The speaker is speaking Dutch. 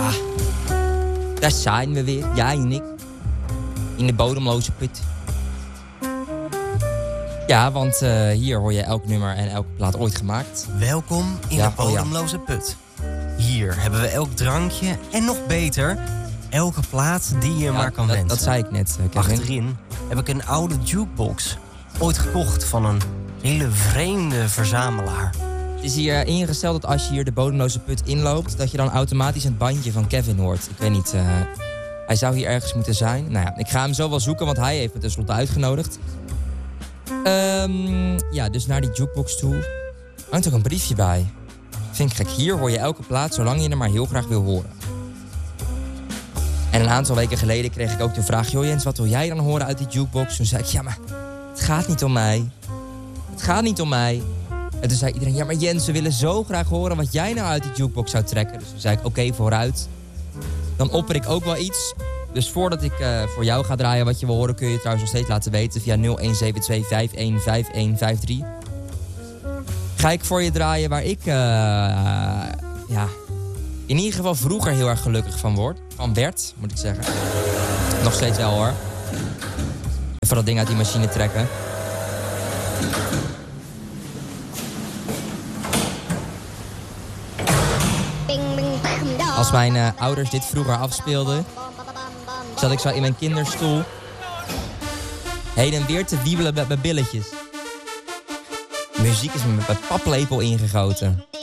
Ja, daar zijn we weer. Jij en ik. In de bodemloze put. Ja, want hier hoor je elk nummer en elke plaat ooit gemaakt. Welkom in de bodemloze put. Hier hebben we elk drankje en nog beter, elke plaat die je maar kan wensen. Dat zei ik net, Kevin. Achterin heb ik een oude jukebox. Ooit gekocht van een hele vreemde verzamelaar. Het is hier ingesteld dat als je hier de bodemloze put inloopt, dat je dan automatisch het bandje van Kevin hoort. Ik weet niet, hij zou hier ergens moeten zijn. Nou ja, ik ga hem zo wel zoeken, want hij heeft me tenslotte uitgenodigd. Ja, dus naar die jukebox toe hangt ook een briefje bij. Vind ik gek. Hier hoor je elke plaat zolang je er maar heel graag wil horen. En een aantal weken geleden kreeg ik ook de vraag: joh Jens, wat wil jij dan horen uit die jukebox? Toen zei ik, ja, maar het gaat niet om mij. Het gaat niet om mij. En toen zei iedereen, ja, maar Jens, we willen zo graag horen wat jij nou uit die jukebox zou trekken. Dus toen zei ik, oké, vooruit. Dan opper ik ook wel iets. Dus voordat ik voor jou ga draaien wat je wil horen, kun je het trouwens nog steeds laten weten via 0172515153. Ga ik voor je draaien waar ik in ieder geval vroeger heel erg gelukkig van werd, moet ik zeggen. Nog steeds wel hoor. Even dat ding uit die machine trekken. Als mijn ouders dit vroeger afspeelden, zat ik zo in mijn kinderstoel heen en weer te wiebelen met mijn billetjes. Muziek is me met paplepel ingegoten.